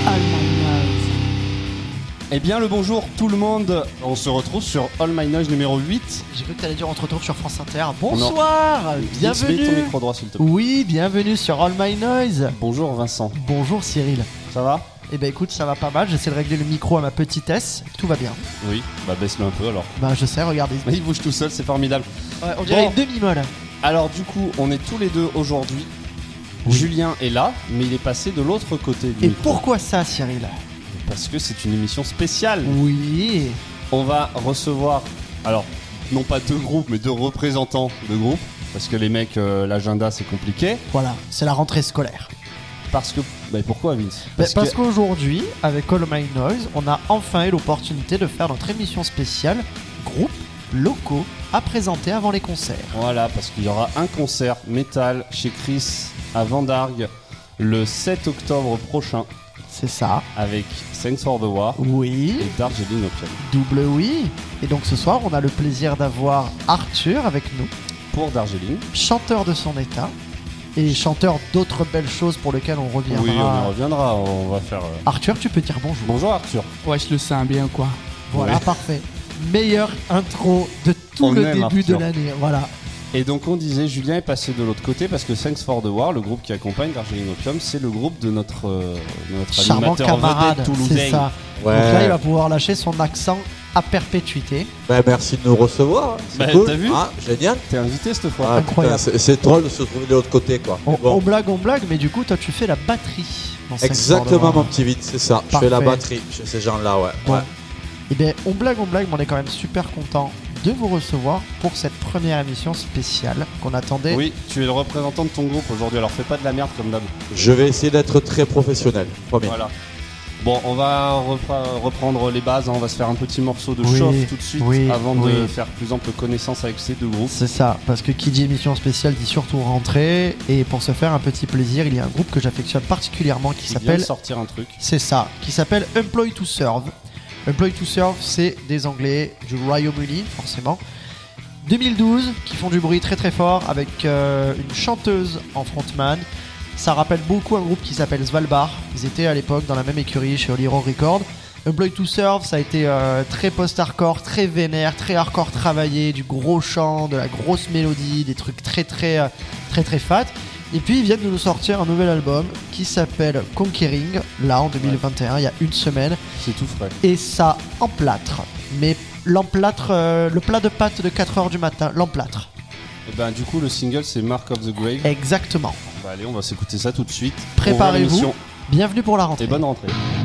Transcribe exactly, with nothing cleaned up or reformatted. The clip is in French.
All My Noise. Eh bien le bonjour tout le monde, on se retrouve sur All My Noise numéro huit. J'ai cru que t'allais dire on te retrouve sur France Inter. Bonsoir, bienvenue. Mets ton micro droit s'il te plaît. Oui, bienvenue sur All My Noise. Bonjour Vincent. Bonjour Cyril. Ça va? Eh ben écoute, ça va pas mal, j'essaie de régler le micro à ma petitesse, tout va bien. Oui, bah baisse-le un peu alors. Bah je sais, regardez. Il bouge tout seul, c'est formidable. Ouais, on dirait Bon. une demi-molle. Alors du coup, on est tous les deux aujourd'hui. Oui. Julien est là, mais il est passé de l'autre côté du Et micro. pourquoi ça Cyril? Parce que c'est une émission spéciale. Oui. On va recevoir, alors, non pas deux groupes, mais deux représentants de groupes. Parce que les mecs, euh, l'agenda c'est compliqué. Voilà, c'est la rentrée scolaire. Parce que, bah pourquoi Vince? Parce, parce que... qu'aujourd'hui, avec All My Noise, on a enfin eu l'opportunité de faire notre émission spéciale groupes locaux à présenter avant les concerts. Voilà, parce qu'il y aura un concert métal chez Chris à Vendargues le sept octobre prochain C'est ça. avec Thanks for the War Oui. et Darjeeling Opium. Double oui. Et donc ce soir, on a le plaisir d'avoir Arthur avec nous, Pour Darjeeling. chanteur de son état et chanteur d'autres belles choses pour lesquelles on reviendra. Oui, on y reviendra, on va faire... euh, Arthur, tu peux dire bonjour. Bonjour Arthur. Ouais, je le sens bien, quoi. Voilà, Oui. parfait. Meilleure intro de tout On le aime début de Arthur. l'année. Voilà. Et donc on disait, Julien est passé de l'autre côté parce que Thanks for the War, le groupe qui accompagne Darjeeling Opium, c'est le groupe de notre, euh, de notre Charmant animateur camarade, vedette toulousain. c'est ça. Ouais. Donc là, il va pouvoir lâcher son accent à perpétuité. Bah, merci de nous recevoir. hein. C'est Bah, cool. t'as vu Ah, génial. T'es invité cette fois. Ah, Incroyable. putain, c'est, c'est drôle de se trouver de l'autre côté, quoi. On, Mais bon. on blague, on blague, mais du coup, toi, tu fais la batterie. dans Thanks for the Exactement, War. mon petit vite, c'est ça. Je Parfait. fais la batterie chez ces gens-là, ouais. Bon. ouais. Eh bien, on blague, on blague, mais on est quand même super content de vous recevoir pour cette première émission spéciale qu'on attendait. Oui, tu es le représentant de ton groupe aujourd'hui, alors fais pas de la merde comme d'hab. Je vais essayer d'être très professionnel, promis. Voilà. Bon, on va repre- reprendre les bases, hein. On va se faire un petit morceau de Oui, chauffe tout de suite oui, avant de oui. faire plus ample connaissance avec ces deux groupes. C'est ça, parce que qui dit émission spéciale dit surtout rentrée. Et pour se faire un petit plaisir, il y a un groupe que j'affectionne particulièrement qui Qui vient de s'appelle. sortir un truc. C'est ça, qui s'appelle Employ to Serve. Employ to Serve, c'est des Anglais du Royaume-Uni, forcément. deux mille douze, qui font du bruit très très fort avec euh, une chanteuse en frontman. Ça rappelle beaucoup un groupe qui s'appelle Svalbard. Ils étaient à l'époque dans la même écurie chez Holy Roll Records. Employ to Serve, ça a été euh, très post-hardcore, très vénère, très hardcore travaillé, du gros chant, de la grosse mélodie, des trucs très très euh, très très fat. Et puis ils viennent de nous sortir un nouvel album qui s'appelle Conquering, là en deux mille vingt et un, il y a une semaine. C'est tout frais. Et ça emplâtre. Mais l'emplâtre, euh, le plat de pâtes de quatre heures du matin, l'emplâtre. Et ben du coup le single c'est Mark of the Grave. Exactement. Bah allez, on va s'écouter ça tout de suite. Préparez-vous. Ouvrir l'émission. Bienvenue pour la rentrée. Et bonne rentrée.